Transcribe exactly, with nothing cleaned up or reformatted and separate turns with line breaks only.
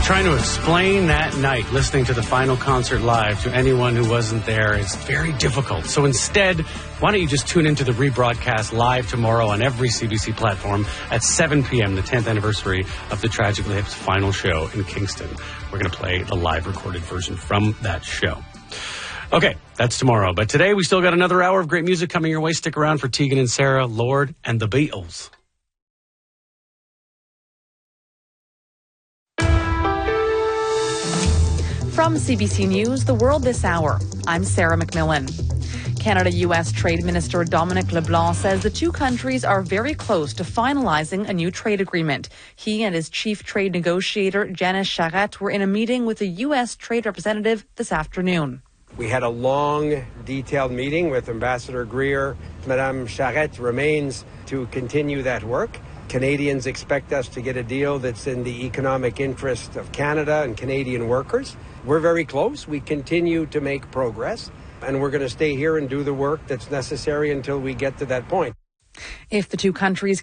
Trying to explain that night, listening to the final concert live to anyone who wasn't there is very difficult. So instead, why don't you just tune into the rebroadcast live tomorrow on every C B C platform at seven p.m., the tenth anniversary of the Tragically Hip's final show in Kingston. We're going to play the live recorded version from that show. Okay, that's tomorrow. But today, we still got another hour of great music coming your way. Stick around for Tegan and Sarah, Lord, and the Beatles.
From C B C News, The World This Hour, I'm Sarah McMillan. Canada-U S Trade Minister Dominic LeBlanc says the two countries are very close to finalizing a new trade agreement. He and his chief trade negotiator, Janice Charette, were in a meeting with a U S trade representative this afternoon.
We had a long, detailed meeting with Ambassador Greer. Madame Charette remains to continue that work. Canadians expect us to get a deal that's in the economic interest of Canada and Canadian workers. We're very close. We continue to make progress, and we're going to stay here and do the work that's necessary until we get to that point.
If the two countries